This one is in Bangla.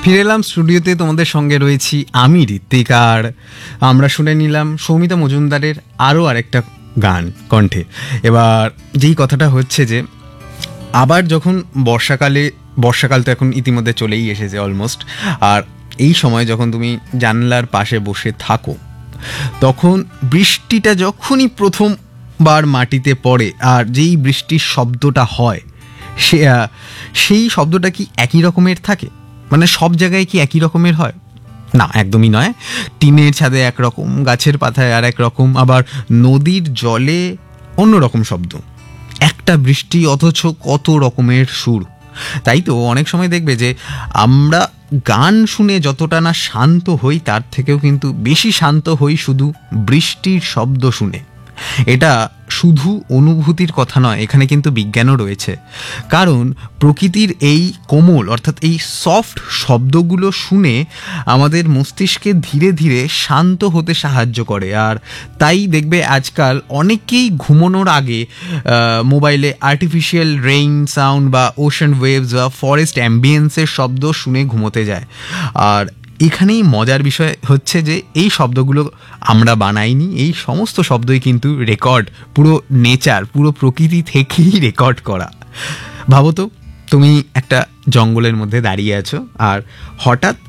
ফিরে এলাম স্টুডিওতে, তোমাদের সঙ্গে রয়েছি আমি ঋত্বিক, আর আমরা শুনে নিলাম সৌমিতা মজুমদারের আরও আরেকটা গান কণ্ঠে। এবার যেই কথাটা হচ্ছে যে আবার যখন বর্ষাকাল তো এখন ইতিমধ্যে চলেই এসেছে অলমোস্ট, আর এই সময় যখন তুমি জানলার পাশে বসে থাকো তখন বৃষ্টিটা যখনই প্রথমবার মাটিতে পড়ে আর যেই বৃষ্টির শব্দটা হয় সেই শব্দটা কি একই রকমের থাকে? মানে সব জায়গায় কি একই রকমের হয়? না, একদমই নয়। টিনের ছাদে একরকম, গাছের পাতায় আর এক রকম, আবার নদীর জলে অন্য রকম শব্দ। একটা বৃষ্টি অথচ কত রকমের সুর। তাই তো অনেক সময় দেখবে যে আমরা গান শুনে যতটা না শান্ত হই, তার থেকেও কিন্তু বেশি শান্ত হই শুধু বৃষ্টির শব্দ শুনে। এটা শুধু অনুভূতির কথা নয়, এখানে কিন্তু বিজ্ঞানও রয়েছে। কারণ প্রকৃতির এই কোমল অর্থাৎ এই সফট শব্দগুলো শুনে আমাদের মস্তিষ্কে ধীরে ধীরে শান্ত হতে সাহায্য করে। আর তাই দেখবে আজকাল অনেকেই ঘুমানোর আগে মোবাইলে আর্টিফিশিয়াল রেইন সাউন্ড বা ওশান ওয়েভস বা ফরেস্ট অ্যাম্বিয়েন্সের শব্দ শুনে ঘুমোতে যায়। আর এখানেই মজার বিষয় হচ্ছে যে এই শব্দগুলো আমরা বানাইনি, এই সমস্ত শব্দই কিন্তু রেকর্ড, পুরো নেচার, পুরো প্রকৃতি থেকেই রেকর্ড করা। ভাবো তো, তুমি একটা জঙ্গলের মধ্যে দাঁড়িয়ে আছো আর হঠাৎ